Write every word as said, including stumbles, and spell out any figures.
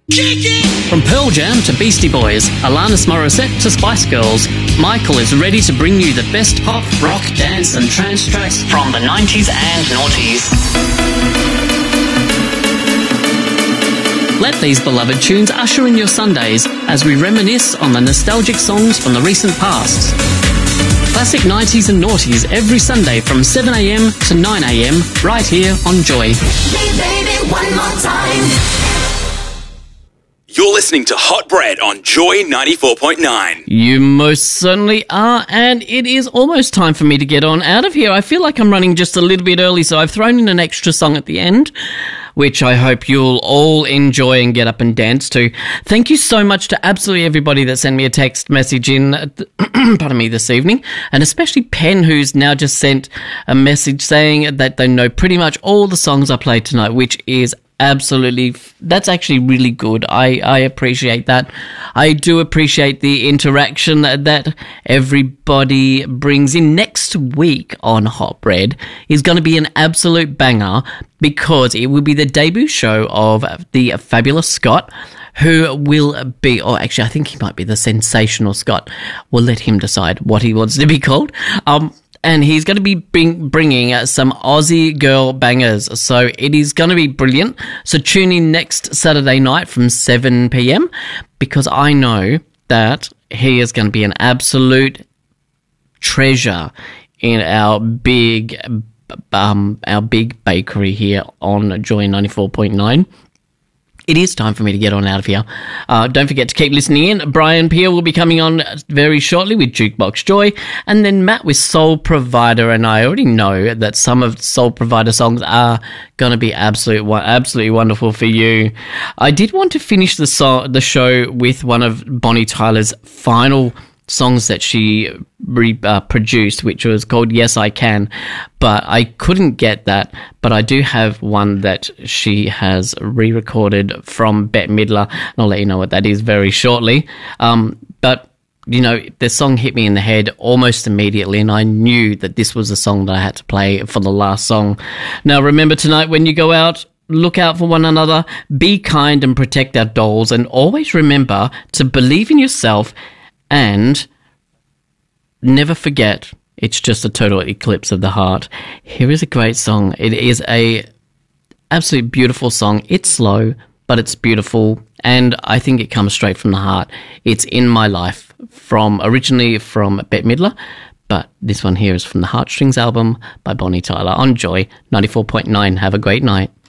From Pearl Jam to Beastie Boys, Alanis Morissette to Spice Girls, Michael is ready to bring you the best pop, rock, dance and trance tracks from the nineties and noughties. Let these beloved tunes usher in your Sundays as we reminisce on the nostalgic songs from the recent past. Classic nineties and noughties every Sunday from seven a m to nine a m right here on Joy. Hey baby, one more time. You're listening to Hot Bread on Joy ninety-four point nine. You most certainly are, and it is almost time for me to get on out of here. I feel like I'm running just a little bit early, so I've thrown in an extra song at the end, which I hope you'll all enjoy and get up and dance to. Thank you so much to absolutely everybody that sent me a text message in, pardon me, this evening, and especially Pen, who's now just sent a message saying that they know pretty much all the songs I played tonight, which is absolutely, that's actually really good. I, I appreciate that. I do appreciate the interaction that, that everybody brings in. Next week on Hot Bread is going to be an absolute banger because it will be the debut show of the fabulous Scott, who will be, or actually I think he might be the sensational Scott. We'll let him decide what he wants to be called. Um, And he's going to be bring, bringing uh, some Aussie girl bangers. So it is going to be brilliant. So tune in next Saturday night from seven p m because I know that he is going to be an absolute treasure in our big, um, our big bakery here on Joy ninety-four point nine. It is time for me to get on out of here. Uh, don't forget to keep listening in. Brian Peel will be coming on very shortly with Jukebox Joy, and then Matt with Soul Provider. And I already know that some of Soul Provider songs are going to be absolute, absolutely wonderful for you. I did want to finish the so- the show with one of Bonnie Tyler's final songs that she re- uh, produced, which was called Yes I Can, but I couldn't get that. But I do have one that she has re-recorded from Bette Midler, and I'll let you know what that is very shortly. Um, but you know, the song hit me in the head almost immediately, and I knew that this was the song that I had to play for the last song. Now remember, tonight when you go out, look out for one another, be kind and protect our dolls, and always remember to believe in yourself. And never forget, it's just a total eclipse of the heart. Here is a great song. It is a absolutely beautiful song. It's slow, but it's beautiful, and I think it comes straight from the heart. It's In My Life, from originally from Bette Midler, but this one here is from the Heartstrings album by Bonnie Tyler on Joy ninety-four point nine. Have a great night.